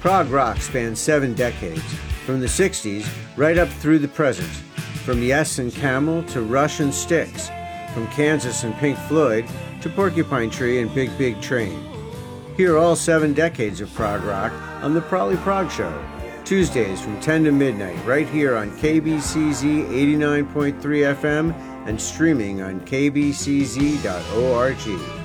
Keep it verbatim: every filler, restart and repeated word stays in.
Prog rock spans seven decades, from the sixties right up through the present, from Yes and Camel to Rush and Styx, from Kansas and Pink Floyd to Porcupine Tree and Big Big Train. Hear all seven decades of prog rock on The Prolly Prog Show, Tuesdays from ten to midnight, right here on K B C Z eighty-nine point three F M and streaming on k b c z dot org.